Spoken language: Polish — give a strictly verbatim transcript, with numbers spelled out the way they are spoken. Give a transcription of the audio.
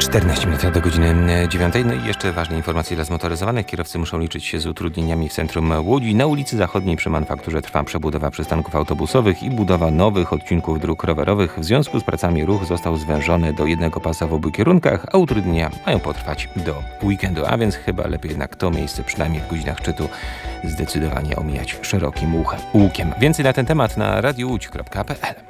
czternaście minut do godziny dziewiątej. No i jeszcze ważne informacje dla zmotoryzowanych. Kierowcy muszą liczyć się z utrudnieniami w centrum Łodzi. Na ulicy Zachodniej przy Manufakturze trwa przebudowa przystanków autobusowych i budowa nowych odcinków dróg rowerowych. W związku z pracami ruch został zwężony do jednego pasa w obu kierunkach, a utrudnienia mają potrwać do weekendu. A więc chyba lepiej jednak to miejsce, przynajmniej w godzinach szczytu, zdecydowanie omijać szerokim łukiem. Więcej na ten temat na radiu łódź kropka p l.